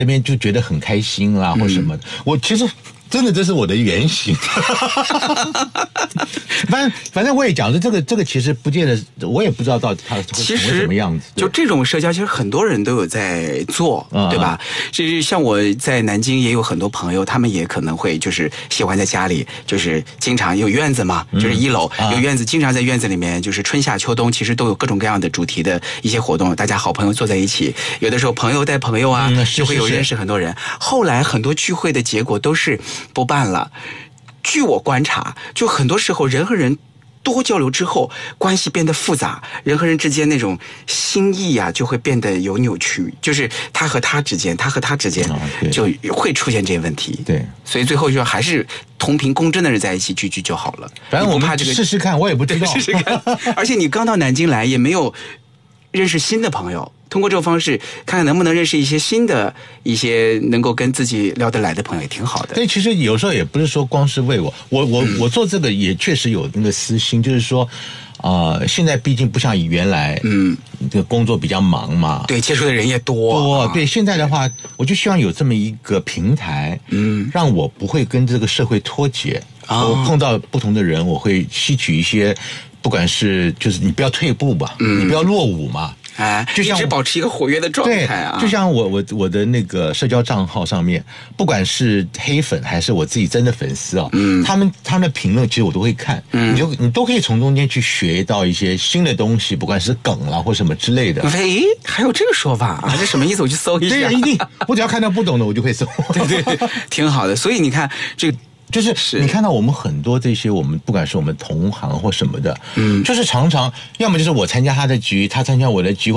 那边就觉得很开心啦，或什么的。我其实真的这是我的原型。反正我也讲说，这个其实不见得，我也不知道到底它会成为什么样子。 就这种社交，其实很多人都有在做，对吧？就是像我在南京也有很多朋友，他们也可能会就是喜欢在家里，就是经常有院子嘛，就是1楼有院子，经常在院子里面，就是春夏秋冬，其实都有各种各样的主题的一些活动，大家好朋友坐在一起，有的时候朋友带朋友啊，就会有认识很多人。后来很多聚会的结果都是不办了。据我观察，就很多时候人和人多交流之后，关系变得复杂，人和人之间那种心意啊，就会变得有扭曲，就是他和他之间就会出现这些问题。 对， 所以最后就还是同频共振的人在一起聚就好了。 反正我们试试看，我也不知道。 试试看。而且你刚到南京来，也没有认识新的朋友。通过这种方式，看看能不能认识一些新的、一些能够跟自己聊得来的朋友，也挺好的。 对，其实有时候也不是说光是为我做这个也确实有那个私心，就是说，现在毕竟不像原来，这个工作比较忙嘛， 对，接触的人也多。 对，现在的话，我就希望有这么一个平台，让我不会跟这个社会脱节。我碰到不同的人，我会吸取一些，不管是就是你不要退步吧，你不要落伍嘛。 就像一直保持一个活跃的状态啊！ 就像我的那个社交账号上面，不管是黑粉还是我自己真的粉丝他们的评论其实我都会看，你都可以从中间去学到一些新的东西，不管是梗啦或什么之类的。 还有这个说法啊？这什么意思？我去搜一下。 对，一定，我只要看到不懂的我就会搜。 对，挺好的。所以你看这个。 就是你看到我们很多这些，我们不管是我们同行或什么的，就是常常要么就是我参加他的局，他参加我的局。